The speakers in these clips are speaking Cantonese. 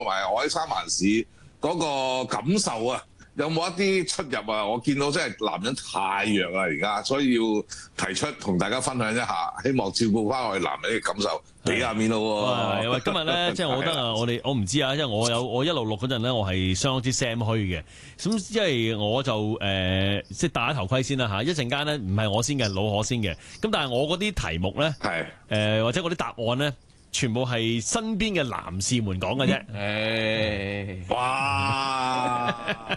埋我喺三藩市嗰個感受啊，有冇一啲出入啊？我見到真係男人太弱啦而家，所以要提出同大家分享一下，希望照顧翻我哋男人嘅感受，俾下面咯喎。 喂，今日咧，即係我覺得啊，我唔知啊，因為我一路錄嗰陣咧，我係相當之 Sam 虛嘅。咁因為我就即係戴下頭盔先啦嚇，一陣間咧唔係我先嘅，老可先嘅。咁但係我嗰啲題目咧，或者嗰啲答案咧，全部係身邊嘅男士們講嘅啫。 哇！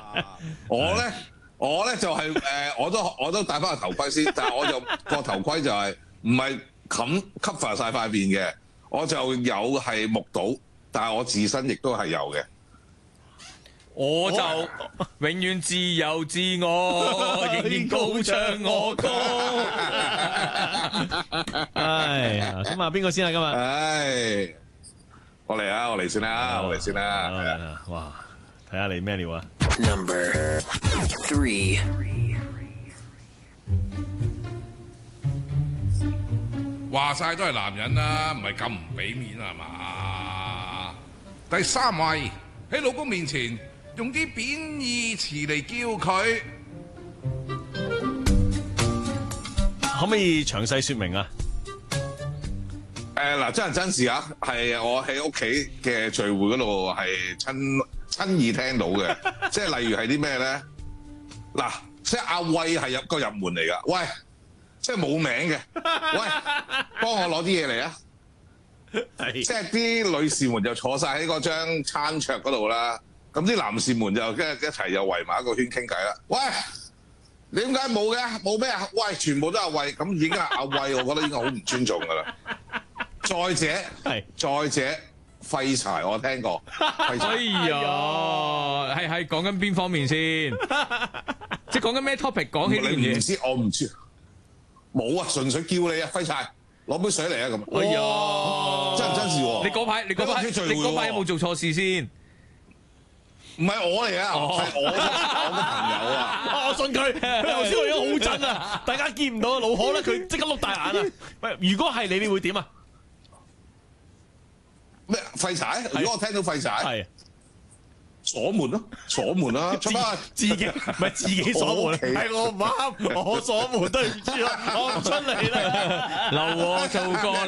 我咧就係我都戴翻個頭盔先，但係我就個頭盔就係唔係cover晒塊面嘅，我就有係目睹，但係我自身亦都係有嘅。 我就永遠自由自我，仍然高唱我歌。 唉，咁啊，邊個先啊？今日？ 唉，我嚟先啦，我嚟先啦。 哇，睇下你咩料啊 Number 3， 話晒都係男人啦，唔係咁唔俾面係嘛？第三位喺老公面前用啲貶義詞嚟叫佢， 可唔可以詳細說明啊？ 嗱，真人真事啊，係我喺屋企嘅聚會嗰度係親耳聽到嘅，即係例如係啲咩咧？嗱，即係阿慧係入門嚟㗎，喂，即係冇名嘅，喂，幫我攞啲嘢嚟啊！即係啲女士們就坐晒喺嗰張餐桌嗰度啦，咁啲男士們就跟住一齊又圍埋一個圈傾偈啦。喂，你點解冇嘅？冇咩啊？喂，全部都係阿慧，咁已經係阿慧，我覺得已經好唔尊重㗎啦。再者，廢柴我聽過。廢柴哎呀，係講緊邊方面先？即係講緊咩 topic？講起呢樣嘢， 你唔知，我唔知。冇啊，純粹叫你啊，廢柴，攞杯水嚟啊咁。 哎呀， 真人真事喎！ 你嗰排有冇做錯事先？ 唔係我嚟啊，係我個朋友啊。 我信佢，佢頭先個樣好真啊！大家見唔到老可咧，佢即刻碌大眼啊！喂，如果係你會點啊？ 咩廢柴？如果我聽到廢柴， 係鎖門咯，鎖門啦，出翻自己鎖門，係我唔啱，我鎖門對唔住啊，我唔出嚟啦， 留我做個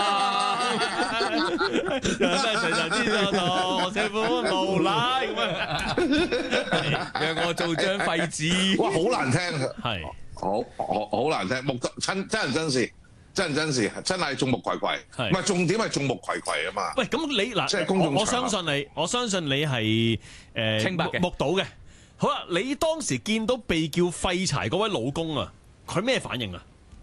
垃圾， 真係誰人知道我這款無賴咁啊！ 讓我做張廢紙。 哇，好難聽， 係好難聽，真人真事。真人真事，真係眾目睽睽，唔係重點係眾目睽睽啊嘛。 喂，咁你嗱， 即係公眾場合， 我相信你係清白嘅目睹嘅。好啦，你當時見到被叫廢柴嗰位老公啊，佢咩反應啊？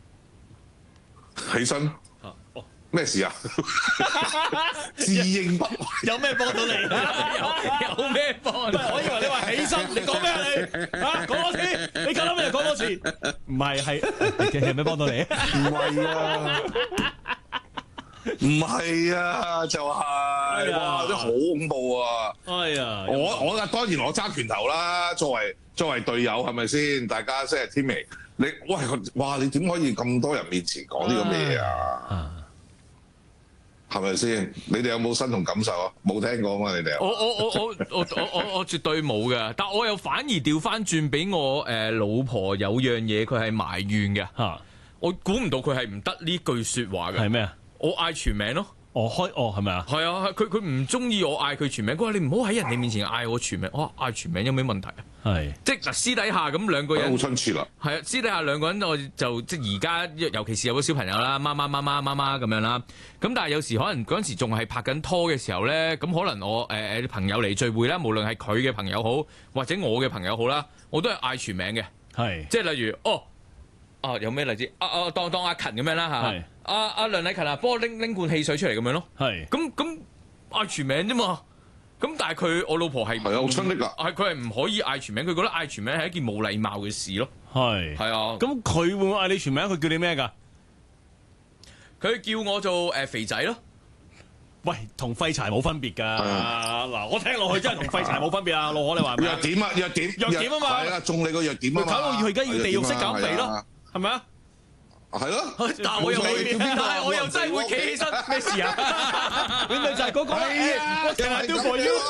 起身。咩事啊？自認不諱， 有咩幫到你？ 有咩幫？ 我以為你話起身，你講咩啊你？啊，講多次，你夠膽咩？講多次，唔係係有咩幫到你？ 唔係啊，唔係啊，就係哇，真係好恐怖啊！ 哎呀， 我當然我揸拳頭啦，作為隊友係咪先？大家即係天明，你哇你點可以咁多人面前講呢個咩啊？係咪先？你哋有冇身同感受啊？冇聽過嘛？你哋我絕對冇嘅，但我又反而調翻轉俾我老婆有樣嘢佢係埋怨嘅嚇，我估唔到佢係唔得呢句説話嘅。 係咩啊？ 我嗌全名咯。 係咪啊？ 係啊，佢唔中意我嗌佢全名，佢話你唔好喺人哋面前嗌我全名。我話嗌全名有咩問題啊？ 係即係嗱，私底下咁兩個人好親切啦。 係啊，私底下兩個人我就即係而家，尤其是有個小朋友啦，媽媽咁樣啦。咁但係有時可能嗰陣時仲係拍緊拖嘅時候咧，咁可能我朋友嚟聚會啦，無論係佢嘅朋友好，或者我嘅朋友好啦，我都係嗌全名嘅。 係即係例如有咩例子？當阿勤咁樣啦嚇。阿梁禮勤啊，幫我拎罐汽水出嚟咁樣咯。係。咁嗌全名啫嘛。咁但係我老婆係好親昵㗎。 佢係唔可以嗌全名，佢覺得嗌全名係一件冇禮貌嘅事咯。係啊。咁佢會唔會嗌你全名？佢叫你咩㗎？ 佢叫我做肥仔咯。 喂，同廢柴冇分別㗎。嗱，我聽落去真係同廢柴冇分別啊！老可你話弱點啊，弱點啊嘛。係啊，中你個弱點啊嘛。 搞到而家要地獄式減肥咯，係咪啊？ 係咯， 但係我又未，但係我又真係會企起身，咩事啊？ 你咪就係嗰個係啊 ，What can I do for you？